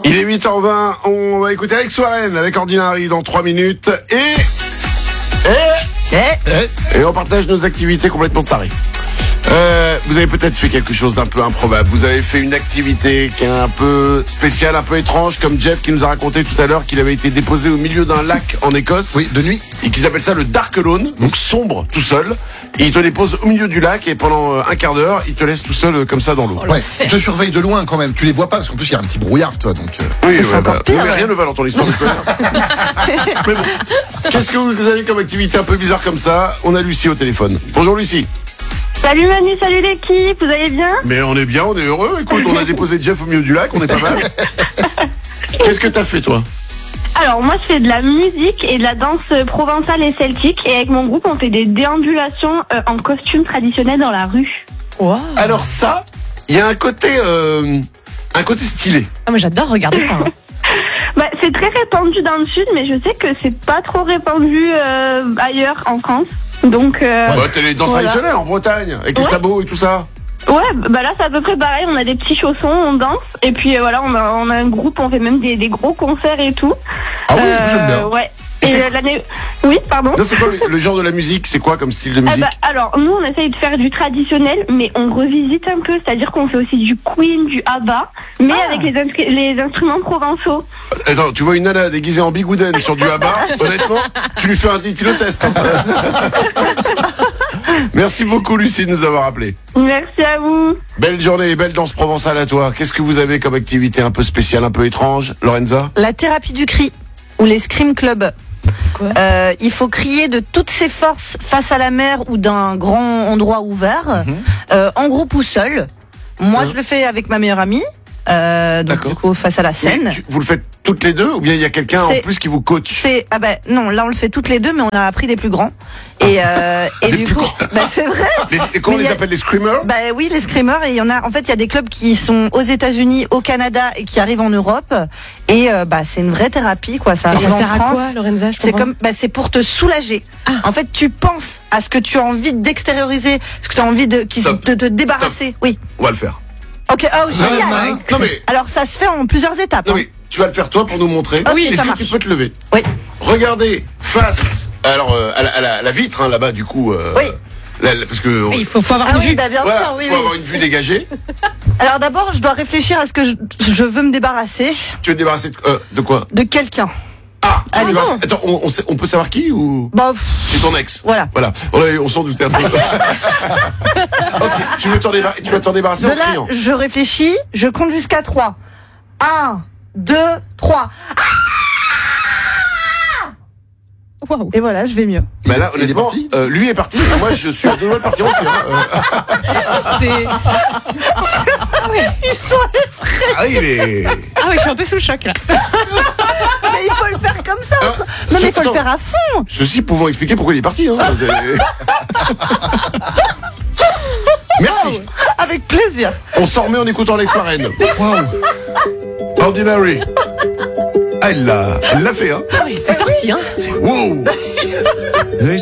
Il est 8h20, on va écouter Alex Warren avec Ordinary dans 3 minutes et on partage nos activités complètement tarées. Vous avez peut-être fait quelque chose d'un peu improbable. Vous avez fait une activité qui est un peu spéciale, un peu étrange, comme Jeff qui nous a raconté tout à l'heure qu'il avait été déposé au milieu d'un lac en Écosse. Oui, de nuit. Et qu'ils appellent ça le Dark Alone, donc sombre, tout seul. Et il te dépose au milieu du lac et pendant un quart d'heure, il te laisse tout seul comme ça dans l'eau. Ouais, il te surveille de loin quand même. Tu les vois pas parce qu'en plus il y a un petit brouillard, toi. Donc. Oui, C'est encore pire, mais ouais. rien ne va dans ton histoire. Mais bon, qu'est-ce que vous avez comme activité un peu bizarre comme ça? On a Lucie au téléphone. Bonjour Lucie. Salut Manu, salut l'équipe, vous allez bien? Mais on est bien, on est heureux. Écoute, on a déposé Jeff au milieu du lac, on est pas mal. Qu'est-ce que t'as fait toi? Alors moi je fais de la musique et de la danse provençale et celtique et avec mon groupe on fait des déambulations en costume traditionnel dans la rue. Wow. Alors ça, il y a un côté stylé. Ah, moi j'adore regarder ça. Hein. Bah, c'est très répandu dans le sud mais je sais que c'est pas trop répandu ailleurs en France. Donc Bah, t'es les danses voilà. traditionnelles en Bretagne, avec les sabots et tout ça. Ouais, bah là c'est à peu près pareil, on a des petits chaussons, on danse et puis voilà, on a un groupe, on fait même des gros concerts et tout. Ah oui, j'aime bien. Ouais. Et c'est- Et l'année... Oui, pardon. Non, c'est quoi le genre de la musique? C'est quoi comme style de musique? Alors, nous, on essaye de faire du traditionnel, mais on revisite un peu. C'est-à-dire qu'on fait aussi du Queen, du ABBA, mais avec les instruments provençaux. Attends, tu vois une nana déguisée en bigouden sur du ABBA, honnêtement, tu lui fais un test. Hein. Merci beaucoup Lucie de nous avoir appelé. Merci à vous. Belle journée et belle danse provençale à toi. Qu'est-ce que vous avez comme activité un peu spéciale, un peu étrange, Lorenza? La thérapie du cri ou les scream clubs. Quoi? Il faut crier de toutes ses forces face à la mer ou d'un grand endroit ouvert, en groupe ou seul. Moi, je le fais avec ma meilleure amie, donc D'accord. du coup face à la scène. Oui, vous le faites toutes les deux ou bien il y a quelqu'un en C'est- plus qui vous coach? Non, là on le fait toutes les deux, mais on a appris des plus grands. Et Des du plus coup, grands. c'est vrai. Et comment on Mais les y a- appelle, les screamers? Bah oui, les screamers, et il y en a. En fait, il y a des clubs qui sont aux États-Unis, au Canada et qui arrivent en Europe. Et c'est une vraie thérapie, quoi. Ça Et ça arrive en sert à France. quoi, Lorenza? Je C'est comprends. c'est pour te soulager. En fait, tu penses à ce que tu as envie d'extérioriser, ce que tu as envie de Stop. te débarrasser. Oui. On va le faire. Ok. Oh, génial. Non mais, Alors, ça se fait en plusieurs étapes. non mais, tu vas le faire toi pour nous montrer. Oui, Est-ce ça que marche. tu peux te lever? Oui. Regardez face, alors à la vitre hein, là-bas du coup. Oui. Parce que Il faut avoir Ah une oui, vue. bah bien voilà, sûr, oui, faut oui. avoir une vue dégagée. Alors d'abord, je dois réfléchir à ce que je veux me débarrasser Tu veux te débarrasser de quoi? de quelqu'un. Ah, tu veux Allez. débarrasser- Attends, on peut savoir qui ou? Bah, C'est ton ex. Voilà. On s'en doutait un peu. Ok, tu vas t'en débarrasser de en là, criant. je réfléchis, je compte jusqu'à 3. 1, 2, 3. Waouh. Et voilà, je vais mieux. Bah là, Il est honnêtement, parti lui est parti. Moi, je suis à deux doigts de partir aussi. Hein. C'est- Ils sont effrayés. Ah, il est. Ah oui, je suis un peu sous le choc là. Mais il faut le faire comme ça. Alors, Non, mais il faut attends. le faire à fond. Ceci pouvant expliquer pourquoi il est parti. Hein. Merci. Avec plaisir. On s'en remet en écoutant Alex Warren. Waouh. Ordinary. Ah, elle l'a fait, hein. Ah oui, c'est sorti, hein. C'est wow.